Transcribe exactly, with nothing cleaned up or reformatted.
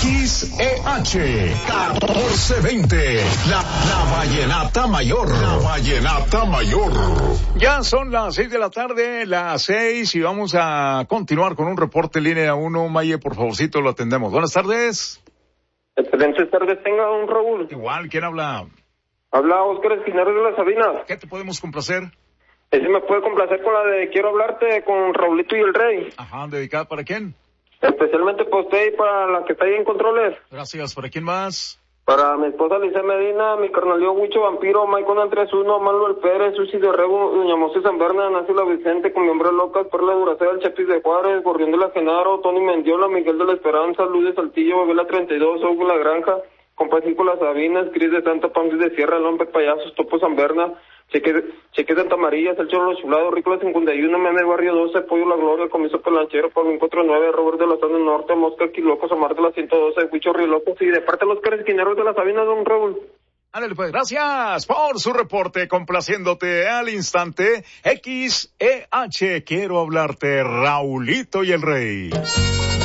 X E H catorce veinte, la, la Vallenata Mayor. La Vallenata Mayor. Ya son las seis de la tarde, las seis, y vamos a continuar con un reporte línea uno. Maye, por favorcito, lo atendemos. Buenas tardes. Excelentes tardes, tenga un Raúl. Igual, ¿quién habla? Habla Óscar Esquinero de las Sabinas. ¿Qué te podemos complacer? Ese me puede complacer con la de Quiero hablarte con Raulito y el Rey. Ajá, ¿dedicada para quién? Especialmente para usted y para la que está ahí en controles. Gracias, ¿para quién más? Para mi esposa Alicia Medina, mi carnalío Huicho Vampiro, Maicon Andrés uno, Manuel Pérez, Susi de Rego, Doña Mosé San Berna, Nácila Vicente, con mi hombre Locas, Perla Duracel, Chapis de Juárez, Gorrión de la Genaro, Tony Mendiola, Miguel de la Esperanza, Luz de Saltillo, Babela treinta y dos, Hugo La Granja, Compa Cinco Las Sabinas, Cris de Santa Pam de Sierra, Lompe Payasos, Topo San Berna, Cheque, Cheque Santa María, El Chorro Chulado, Rico cincuenta y uno, Meme Barrio doce, Pollo La Gloria, Comiso Pelanchero, Paulín cuarenta y nueve, Robert de la Zona Norte, Mosca Quilocos, Amar de la ciento doce, Huicho Rilocos, y de parte de los Esquineros de las Sabinas, don Raúl. Ándale, pues, gracias por su reporte, complaciéndote al instante. X E H, quiero hablarte, Raulito y el Rey.